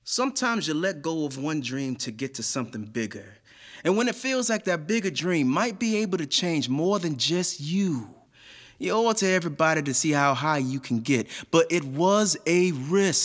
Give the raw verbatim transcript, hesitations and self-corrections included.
Sometimes you let go of one dream to get to something bigger. And when it feels like that bigger dream might be able to change more than just you, you owe it to everybody to see how high you can get. But it was a risk.